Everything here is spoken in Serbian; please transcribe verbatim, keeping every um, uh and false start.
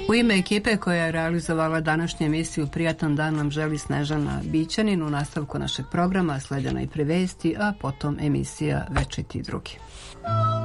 U ime ekipe koja je realizovala današnju emisiju Prijatan dan nam želi Snežana Bićanin. U nastavku našeg programa slede najpre vesti, a potom emisija Večiti drugi.